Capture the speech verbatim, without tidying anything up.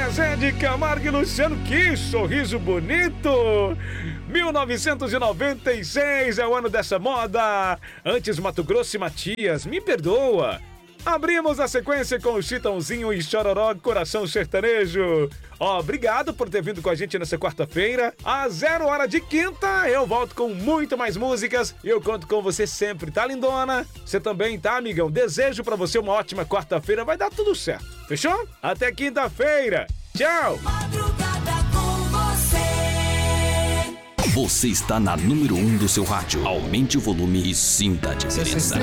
Zezé de Camargo e Luciano, que sorriso bonito! mil novecentos e noventa e seis é o ano dessa moda. Antes Mato Grosso e Matias, me perdoa. Abrimos a sequência com o Chitãozinho e Chororó, Coração Sertanejo. Ó, obrigado por ter vindo com a gente nessa quarta-feira. Às zero hora de quinta, eu volto com muito mais músicas e eu conto com você sempre, tá, lindona? Você também, tá, amigão? Desejo pra você uma ótima quarta-feira, vai dar tudo certo. Fechou? Até quinta-feira. Tchau! Madrugada com você. Você está na número um do seu rádio. Aumente o volume e sinta a diferença.